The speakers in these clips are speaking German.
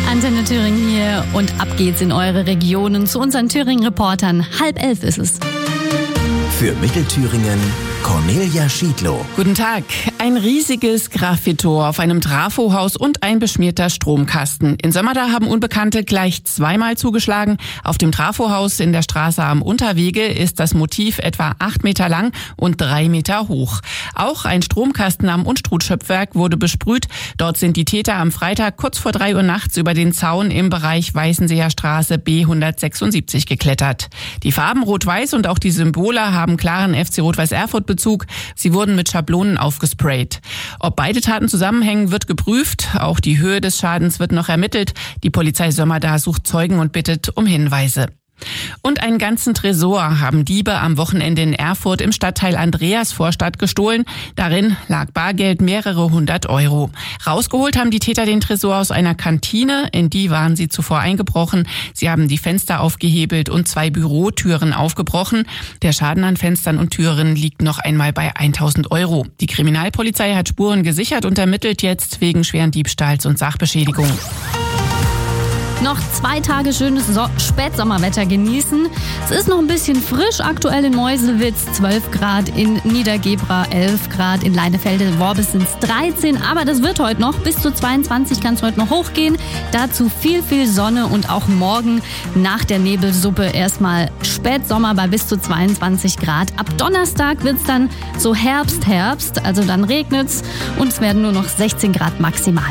Antenne Thüringen hier und ab geht's in eure Regionen zu unseren Thüringen-Reportern. 10:30 ist es. Für Mittelthüringen Cornelia Schiedlow. Guten Tag. Ein riesiges Graffito auf einem Trafohaus und ein beschmierter Stromkasten. In Sömmerda haben Unbekannte gleich zweimal zugeschlagen. Auf dem Trafohaus in der Straße am Unterwege ist das Motiv etwa 8 Meter lang und 3 Meter hoch. Auch ein Stromkasten am Unstrut-Schöpfwerk wurde besprüht. Dort sind die Täter am Freitag kurz vor 3 Uhr nachts über den Zaun im Bereich Weißenseer Straße B176 geklettert. Die Farben Rot-Weiß und auch die Symbole haben klaren FC Rot-Weiß Erfurt Bezug. Sie wurden mit Schablonen aufgesprayt. Ob beide Taten zusammenhängen, wird geprüft. Auch die Höhe des Schadens wird noch ermittelt. Die Polizei Sömmerda sucht Zeugen und bittet um Hinweise. Und einen ganzen Tresor haben Diebe am Wochenende in Erfurt im Stadtteil Andreasvorstadt gestohlen. Darin lag Bargeld mehrere 100 €. Rausgeholt haben die Täter den Tresor aus einer Kantine. In die waren sie zuvor eingebrochen. Sie haben die Fenster aufgehebelt und 2 Bürotüren aufgebrochen. Der Schaden an Fenstern und Türen liegt noch einmal bei 1.000 €. Die Kriminalpolizei hat Spuren gesichert und ermittelt jetzt wegen schweren Diebstahls und Sachbeschädigung. Noch 2 Tage schönes Spätsommerwetter genießen. Es ist noch ein bisschen frisch, aktuell in Meuselwitz 12 Grad, in Niedergebra 11 Grad, in Leinefelde-Worbis sind es 13, aber das wird heute noch, bis zu 22 kann es heute noch hochgehen. Dazu viel Sonne und auch morgen nach der Nebelsuppe erstmal Spätsommer bei bis zu 22 Grad. Ab Donnerstag wird es dann so Herbst, also dann regnet's und es werden nur noch 16 Grad maximal.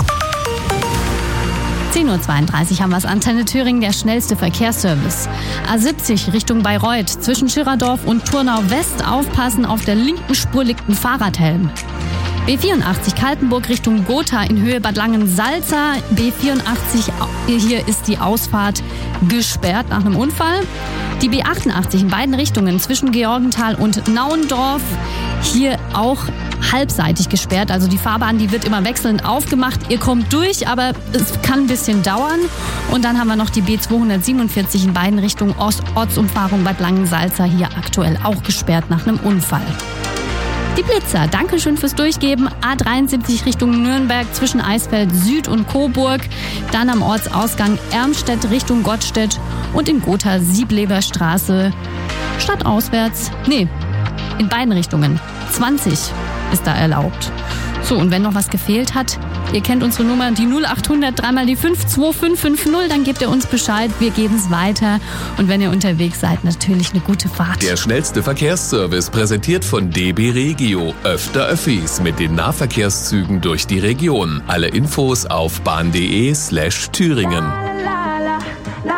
10:32 Uhr haben wir es. Antenne Thüringen, der schnellste Verkehrsservice. A70 Richtung Bayreuth, zwischen Schirerdorf und Turnau West aufpassen, auf der linken Spur liegt ein Fahrradhelm. B84 Kaltenburg Richtung Gotha in Höhe Bad Langensalza. B84, hier ist die Ausfahrt gesperrt nach einem Unfall. Die B88 in beiden Richtungen zwischen Georgenthal und Nauendorf. Hier auch halbseitig gesperrt, also die Fahrbahn, die wird immer wechselnd aufgemacht. Ihr kommt durch, aber es kann ein bisschen dauern. Und dann haben wir noch die B247 in beiden Richtungen, Ortsumfahrung Bad Langensalza, hier aktuell auch gesperrt nach einem Unfall. Die Blitzer, Dankeschön fürs Durchgeben. A73 Richtung Nürnberg zwischen Eisfeld Süd und Coburg. Dann am Ortsausgang Ermstedt Richtung Gottstedt und in Gotha Siebleberstraße stadtauswärts. In beiden Richtungen. 20 ist da erlaubt. So, und wenn noch was gefehlt hat, ihr kennt unsere Nummer, die 0800 3 mal die 52550, dann gebt ihr uns Bescheid, wir geben es weiter. Und wenn ihr unterwegs seid, natürlich eine gute Fahrt. Der schnellste Verkehrsservice präsentiert von DB Regio. Öfter Öffis mit den Nahverkehrszügen durch die Region. Alle Infos auf bahn.de/Thüringen.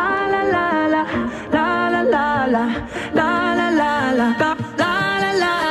La la la la la la la la la la la la la